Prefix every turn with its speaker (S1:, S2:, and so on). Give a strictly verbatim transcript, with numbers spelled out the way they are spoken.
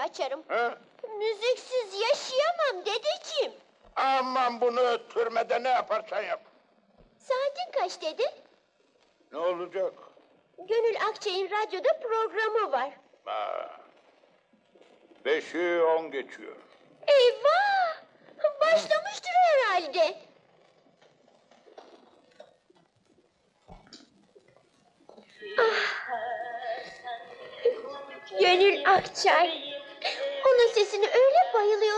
S1: açarım.
S2: He?
S1: Müziksiz yaşayamam dedeciğim.
S2: Aman bunu öttürmede ne yaparsan yap.
S1: Saatin kaç dedi?
S2: Ne olacak?
S1: Gönül Akçay'ın radyoda programı var.
S2: Ha. Beşi on geçiyor.
S1: Eyvah! Başlamıştır herhalde. Ah. Gönül Akçay. Onun sesini öyle bayılıyorum.